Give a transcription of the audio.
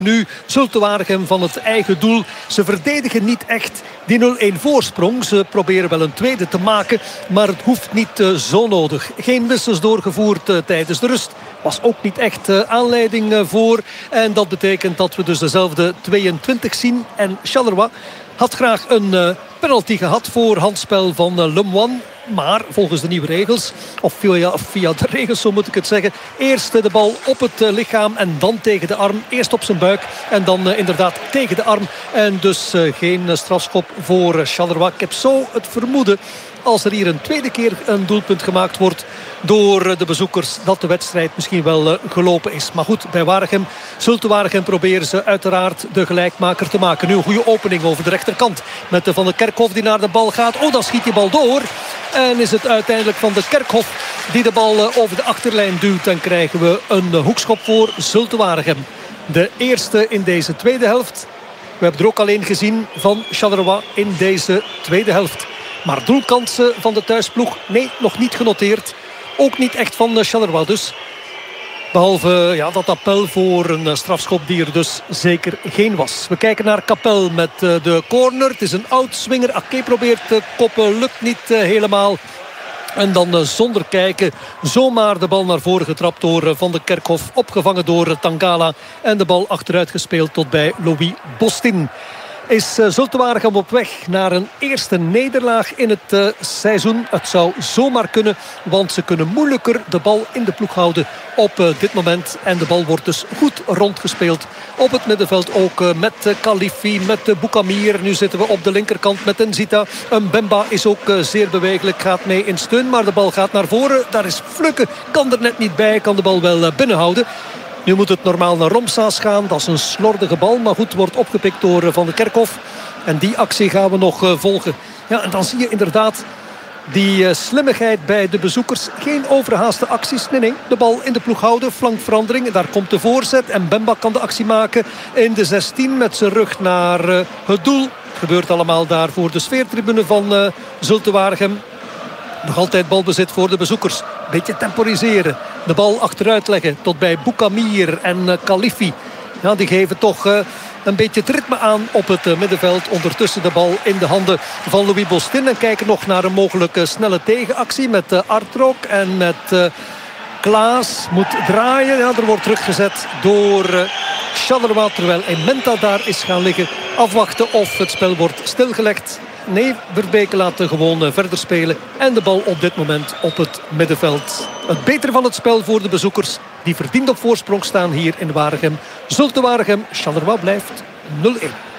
nu Zulte Waregem van het eigen doel. Ze verdedigen niet echt die 0-1 voorsprong. Ze proberen wel een tweede te maken, maar het hoeft niet zo nodig. Geen wissels doorgevoerd tijdens de rust. Was ook niet echt aanleiding voor. En dat betekent dat we dus dezelfde 22 zien. En Charleroi had graag een penalty gehad voor handspel van Lemoine. Maar volgens de nieuwe regels, of via de regels zo moet ik het zeggen, eerst de bal op het lichaam en dan tegen de arm. Eerst op zijn buik en dan inderdaad tegen de arm. En dus geen strafschop voor Charleroi. Ik heb zo het vermoeden, als er hier een tweede keer een doelpunt gemaakt wordt door de bezoekers, dat de wedstrijd misschien wel gelopen is. Maar goed, bij Waregem, Zulte Waregem proberen ze uiteraard de gelijkmaker te maken. Nu een goede opening over de rechterkant met Van de Kerkhof die naar de bal gaat. Oh, dan schiet die bal door. En is het uiteindelijk Van de Kerkhof die de bal over de achterlijn duwt. En krijgen we een hoekschop voor Zulte Waregem. De eerste in deze tweede helft. We hebben er ook alleen gezien van Charleroi in deze tweede helft. Maar doelkansen van de thuisploeg, nee, nog niet genoteerd. Ook niet echt van Charleroi dus. Behalve dat appel voor een strafschop die er dus zeker geen was. We kijken naar Capel met de corner. Het is een oudswinger. Ake probeert te koppen, lukt niet helemaal. En dan zonder kijken zomaar de bal naar voren getrapt door Van de Kerkhof. Opgevangen door Tangala. En de bal achteruit gespeeld tot bij Louis Bostin. Is Zulte Waregem op weg naar een eerste nederlaag in het seizoen. Het zou zomaar kunnen, want ze kunnen moeilijker de bal in de ploeg houden op dit moment. En de bal wordt dus goed rondgespeeld op het middenveld. Ook met Khalifi, met Boukamir. Nu zitten we op de linkerkant met Nzita. Mbemba is ook zeer bewegelijk, gaat mee in steun. Maar de bal gaat naar voren. Daar is Flukke, kan er net niet bij, kan de bal wel binnenhouden. Nu moet het normaal naar Romsaas gaan. Dat is een slordige bal, maar goed, wordt opgepikt door Van de Kerkhof. En die actie gaan we nog volgen. Ja, en dan zie je inderdaad die slimmigheid bij de bezoekers. Geen overhaaste acties. Nee, de bal in de ploeg houden. Flankverandering. Daar komt de voorzet. En Bemba kan de actie maken in de 16 met zijn rug naar het doel. Het gebeurt allemaal daar voor de sfeertribune van Zulte Waregem. Nog altijd balbezit voor de bezoekers. Beetje temporiseren. De bal achteruit leggen tot bij Boukamir en Khalifi. Ja, die geven toch een beetje het ritme aan op het middenveld. Ondertussen de bal in de handen van Louis Bostin. En kijken nog naar een mogelijke snelle tegenactie met Artrok en met Klaas. Moet draaien. Ja, er wordt teruggezet door Charleroi. Terwijl Ementa daar is gaan liggen. Afwachten of het spel wordt stilgelegd. Nee, Verbeke laat gewoon verder spelen. En de bal op dit moment op het middenveld. Het betere van het spel voor de bezoekers. Die verdiend op voorsprong staan hier in Waregem. Zulte Waregem, Charleroi blijft 0-1.